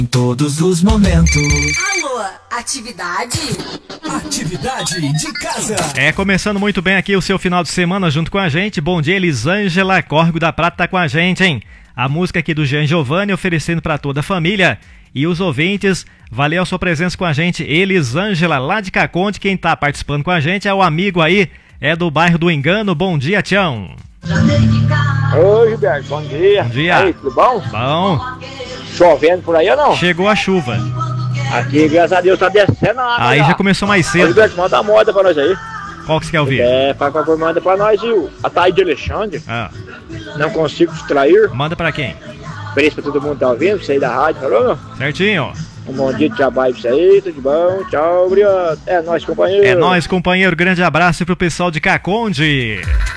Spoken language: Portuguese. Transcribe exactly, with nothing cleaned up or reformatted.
Em todos os momentos. Alô, atividade? Atividade de casa. É, começando muito bem aqui o seu final de semana junto com a gente. Bom dia, Elisângela, Córrego da Prata tá com a gente, hein? A música aqui do Jean Giovanni oferecendo pra toda a família. E os ouvintes, valeu a sua presença com a gente. Elisângela, lá de Caconde, quem tá participando com a gente é o amigo aí, é do bairro do Engano. Bom dia, Tião. Oi, Gilberto, bom dia. Bom dia. Aí, tudo bom? Bom. Chovendo por aí ou não? Chegou a chuva. Aqui, graças a Deus, tá descendo a água. Aí já começou mais Ô, cedo. Gilberto, manda a moda pra nós aí. Qual que você quer ouvir? É, por favor, manda pra nós e a Thaís de Alexandre. Ah, Não consigo distrair. manda pra quem? Preço pra todo mundo tá ouvindo, pra você aí da rádio, falou, meu? Certinho. Um bom dia de trabalho pra você aí, tudo bom? Tchau, obrigado. É nóis, companheiro. É nóis, companheiro. Grande abraço pro pessoal de Caconde.